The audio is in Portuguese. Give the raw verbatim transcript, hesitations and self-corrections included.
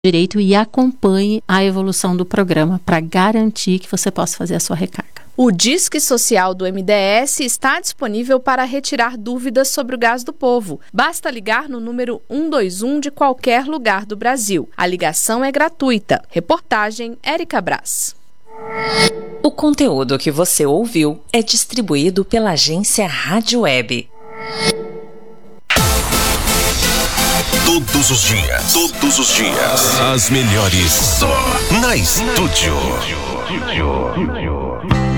direito e acompanhe a evolução do programa para garantir que você possa fazer a sua recarga. O Disque Social do M D S está disponível para retirar dúvidas sobre o Gás do Povo. Basta ligar no número um dois um de qualquer lugar do Brasil. A ligação é gratuita. Reportagem Érica Brás. O conteúdo que você ouviu é distribuído pela agência Rádio Web. Todos os dias, todos os dias, as melhores só na Estúdio.